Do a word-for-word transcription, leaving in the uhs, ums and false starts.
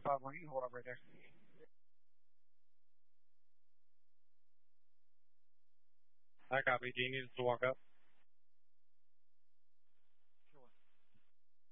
five one, you can hold up right there. I copy. Do you need us to walk up?